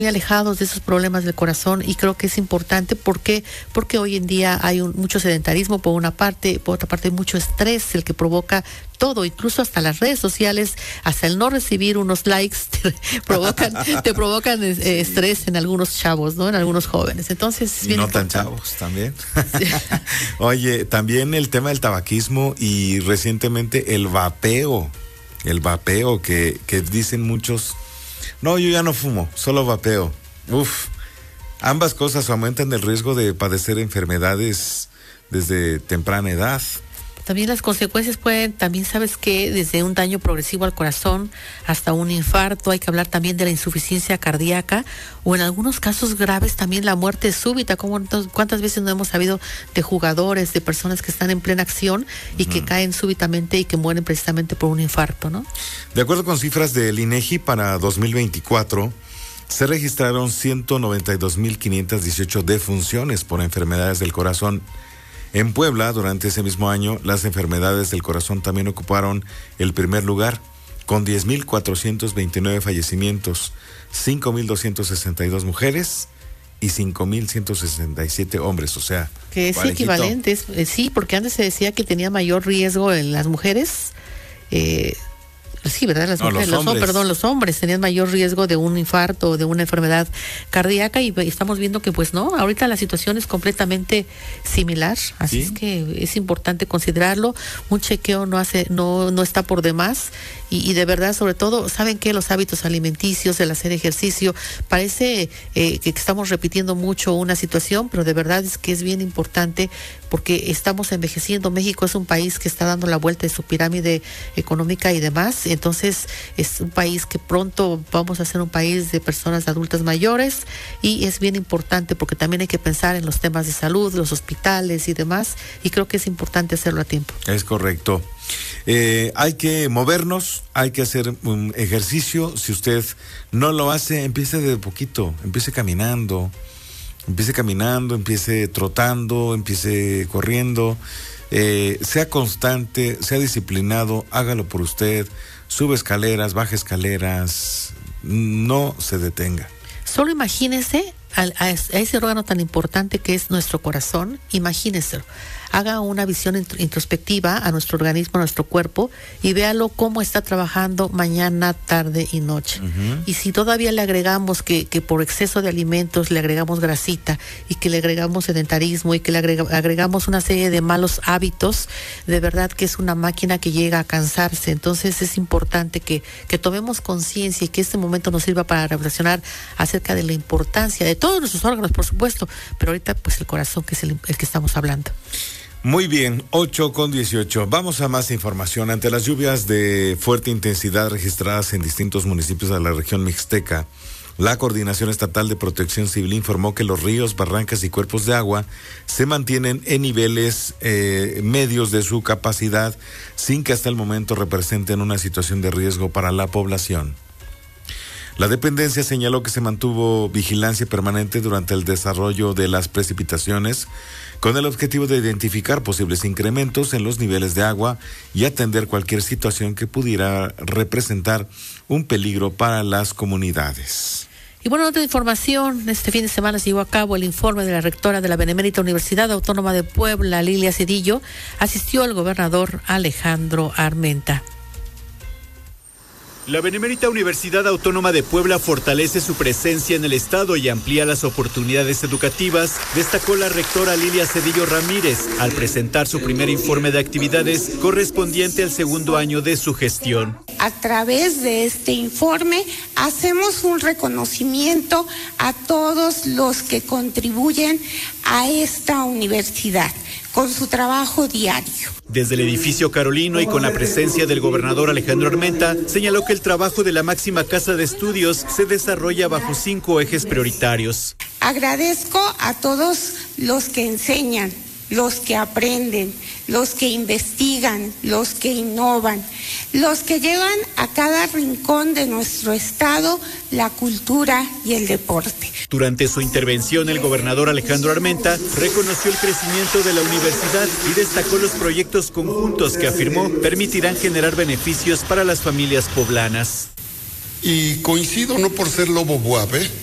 muy alejados de esos problemas del corazón, y creo que es importante porque hoy en día hay mucho sedentarismo por una parte, por otra parte hay mucho estrés, el que provoca todo, incluso hasta las redes sociales, hasta el no recibir unos likes te provocan estrés en algunos chavos, ¿no? En algunos jóvenes. Entonces, y no tan chavos también. Sí. Oye, también el tema del tabaquismo y recientemente el vapeo que dicen muchos. No, yo ya no fumo, solo vapeo. Ambas cosas aumentan el riesgo de padecer enfermedades desde temprana edad. También las consecuencias pueden, también sabes que desde un daño progresivo al corazón hasta un infarto, hay que hablar también de la insuficiencia cardíaca o en algunos casos graves también la muerte súbita. ¿Cuántas veces no hemos sabido de jugadores, de personas que están en plena acción y que caen súbitamente y que mueren precisamente por un infarto, ¿no? De acuerdo con cifras del INEGI para 2024, se registraron 192.518 defunciones por enfermedades del corazón. En Puebla, durante ese mismo año, las enfermedades del corazón también ocuparon el primer lugar, con 10.429 fallecimientos, 5.262 mujeres y 5.167 hombres, o sea, que es parejito. Equivalente, sí, porque antes se decía que tenía mayor riesgo en las mujeres, sí, ¿verdad? Las mujeres, los hombres tenían mayor riesgo de un infarto o de una enfermedad cardíaca, y estamos viendo que pues no, ahorita la situación es completamente similar, así es que es importante considerarlo. Un chequeo no está por demás, y de verdad, sobre todo, saben que los hábitos alimenticios, el hacer ejercicio, parece que estamos repitiendo mucho una situación, pero de verdad es que es bien importante porque estamos envejeciendo. México es un país que está dando la vuelta de su pirámide económica y demás. Entonces es un país que pronto vamos a ser un país de personas adultas mayores, y es bien importante porque también hay que pensar en los temas de salud, los hospitales y demás, y creo que es importante hacerlo a tiempo. Es correcto. Hay que movernos, hay que hacer un ejercicio. Si usted no lo hace, empiece de poquito, empiece caminando, empiece trotando, empiece corriendo. Sea constante, sea disciplinado, hágalo por usted. Sube escaleras, baja escaleras, no se detenga. Solo imagínese a ese órgano tan importante que es nuestro corazón, imagínese. Haga una visión introspectiva a nuestro organismo, a nuestro cuerpo, y véalo cómo está trabajando mañana, tarde y noche. Y si todavía le agregamos que por exceso de alimentos le agregamos grasita, y que le agregamos sedentarismo, y que le agregamos una serie de malos hábitos, de verdad que es una máquina que llega a cansarse. Entonces es importante que tomemos conciencia y que este momento nos sirva para reflexionar acerca de la importancia de todos nuestros órganos, por supuesto, pero ahorita pues el corazón, que es el que estamos hablando. Muy bien, 8:18. Vamos a más información. Ante las lluvias de fuerte intensidad registradas en distintos municipios de la región mixteca, la Coordinación Estatal de Protección Civil informó que los ríos, barrancas y cuerpos de agua se mantienen en niveles medios de su capacidad, sin que hasta el momento representen una situación de riesgo para la población. La dependencia señaló que se mantuvo vigilancia permanente durante el desarrollo de las precipitaciones, con el objetivo de identificar posibles incrementos en los niveles de agua y atender cualquier situación que pudiera representar un peligro para las comunidades. Y bueno, otra información, este fin de semana se llevó a cabo el informe de la rectora de la Benemérita Universidad Autónoma de Puebla, Lilia Cedillo. Asistió el gobernador Alejandro Armenta. La Benemérita Universidad Autónoma de Puebla fortalece su presencia en el estado y amplía las oportunidades educativas, destacó la rectora Lilia Cedillo Ramírez al presentar su primer informe de actividades correspondiente al segundo año de su gestión. A través de este informe hacemos un reconocimiento a todos los que contribuyen a esta universidad con su trabajo diario. Desde el edificio Carolino y con la presencia del gobernador Alejandro Armenta, señaló que el trabajo de la máxima casa de estudios se desarrolla bajo 5 ejes prioritarios. Agradezco a todos los que enseñan, los que aprenden, los que investigan, los que innovan, los que llevan a cada rincón de nuestro estado la cultura y el deporte. Durante su intervención, el gobernador Alejandro Armenta reconoció el crecimiento de la universidad y destacó los proyectos conjuntos que afirmó permitirán generar beneficios para las familias poblanas. Y coincido, no por ser lobo buave,